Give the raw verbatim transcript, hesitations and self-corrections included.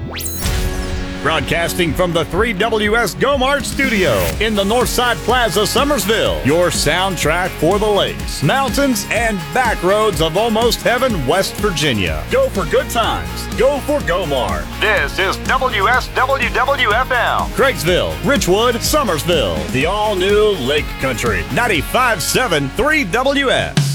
Broadcasting from the three W S GoMart studio in the Northside Plaza, Summersville. Your soundtrack for the lakes, mountains, and back roads of almost heaven, West Virginia. Go for good times. Go for GoMart. This is W S W W F M. Craigsville, Richwood, Summersville. The all-new Lake Country. ninety-five point seven three W S.